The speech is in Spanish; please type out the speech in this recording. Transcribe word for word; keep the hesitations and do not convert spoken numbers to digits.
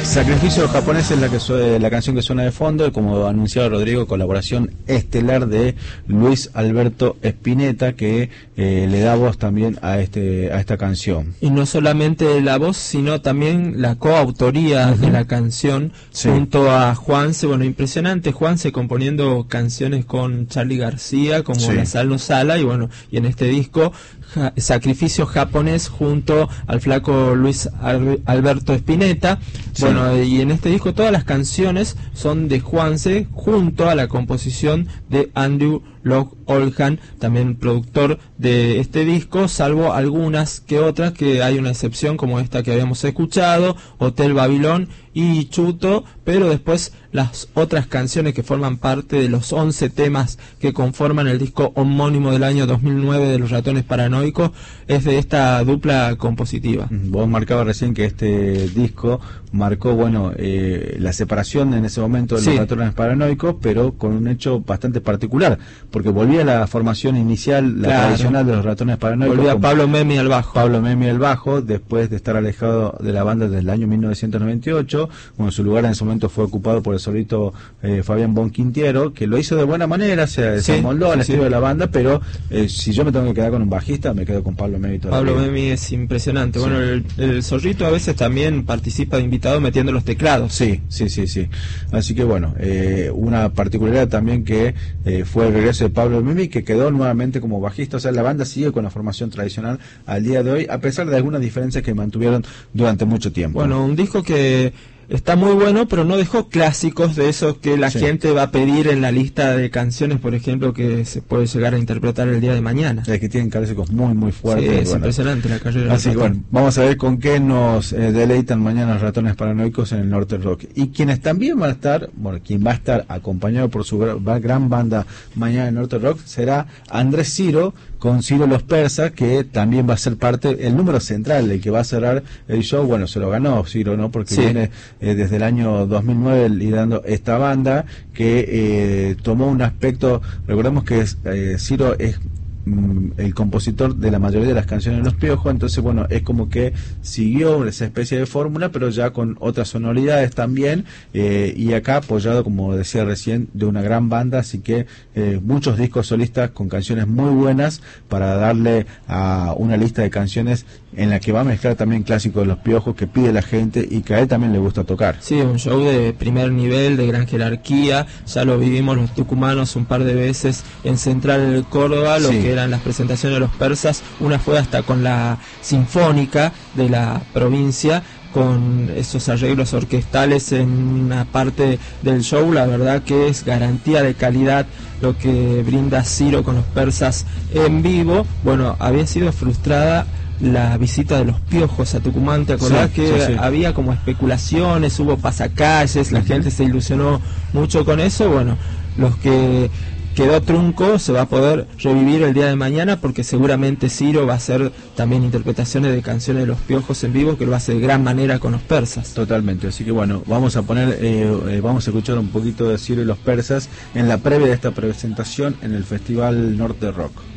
Sacrificio japonés es la, que su la canción que suena de fondo, y como anunciaba Rodrigo, colaboración estelar de Luis Alberto Spinetta, que eh, le da voz también a este a esta canción. Y no solamente la voz, sino también la coautoría uh-huh. de la canción, sí. junto a Juanse. Bueno, impresionante, Juanse componiendo canciones con Charly García, como sí. La Sal no Sala, y bueno, y en este disco ja, Sacrificio Japonés junto al flaco Luis Al Alberto Spinetta. Sí. Bueno, y en este disco todas las canciones son de Juanse, junto a la composición de Andrew Loog Oldham, también productor de este disco, salvo algunas que otras, que hay una excepción como esta que habíamos escuchado, Hotel Babilón y Chuto, pero después las otras canciones que forman parte de los once temas que conforman el disco homónimo del año dos mil nueve de Los Ratones Paranoicos es de esta dupla compositiva. Vos marcabas recién que este disco marcó, bueno, eh, la separación en ese momento de Los sí. Ratones Paranoicos, pero con un hecho bastante particular, porque volvía a la formación inicial, la claro. tradicional de Los Ratones Paranoicos. Volvía Pablo Memi al bajo. Pablo Memi al bajo, después de estar alejado de la banda desde el año mil novecientos noventa y ocho. Bueno, su lugar en ese momento fue ocupado por el solito eh, Fabián Bonquintiero, que lo hizo de buena manera, se, sí, se amoldó al sí, estilo sí. de la banda, pero eh, si yo me tengo que quedar con un bajista, me quedo con Pablo Memi. Pablo Memi es impresionante. Sí. Bueno, el, el Zorrito a veces también participa de invitado metiendo los teclados. Sí, sí, sí, sí. Así que bueno, eh, una particularidad también que eh, fue el regreso de Pablo Memi, que quedó nuevamente como bajista. O sea, la banda sigue con la formación tradicional al día de hoy, a pesar de algunas diferencias que mantuvieron durante mucho tiempo. Bueno, un disco que está muy bueno, pero no dejó clásicos de esos que la sí. gente va a pedir en la lista de canciones, por ejemplo, que se puede llegar a interpretar el día de mañana. Es que tienen clásicos muy, muy fuertes. Sí, es bueno. impresionante la carrera. Así que bueno, vamos a ver con qué nos eh, deleitan mañana Los Ratones Paranoicos en el Norte Rock. Y quienes también van a estar, bueno, quien va a estar acompañado por su gran, gran banda mañana en el Norte Rock será Andrés Ciro, con Ciro Los Persas, que también va a ser parte, el número central, el que va a cerrar el show. Bueno, se lo ganó Ciro, ¿no? Porque sí. viene eh, desde el año dos mil nueve liderando esta banda, que eh, tomó un aspecto, recordemos que es, eh, Ciro es el compositor de la mayoría de las canciones de Los Piojos, entonces bueno, es como que siguió esa especie de fórmula, pero ya con otras sonoridades también, eh, y acá apoyado, como decía recién, de una gran banda, así que eh, muchos discos solistas con canciones muy buenas para darle a una lista de canciones en la que va a mezclar también clásicos de Los Piojos que pide la gente y que a él también le gusta tocar. Sí, un show de primer nivel, de gran jerarquía, ya lo vivimos los tucumanos un par de veces en Central Córdoba, lo sí. que eran las presentaciones de Los Persas, una fue hasta con la Sinfónica de la provincia, con esos arreglos orquestales en una parte del show. La verdad que es garantía de calidad lo que brinda Ciro con Los Persas en vivo. Bueno, había sido frustrada la visita de Los Piojos a Tucumán, ¿te acordás? Sí, que sí, sí. había como especulaciones, hubo pasacalles, la uh-huh. gente se ilusionó mucho con eso. Bueno, los que quedó trunco se va a poder revivir el día de mañana, porque seguramente Ciro va a hacer también interpretaciones de canciones de Los Piojos en vivo, que lo hace de gran manera con Los Persas. Totalmente, así que bueno, vamos a poner, eh, eh, vamos a escuchar un poquito de Ciro y Los Persas en la previa de esta presentación en el Festival Norte Rock.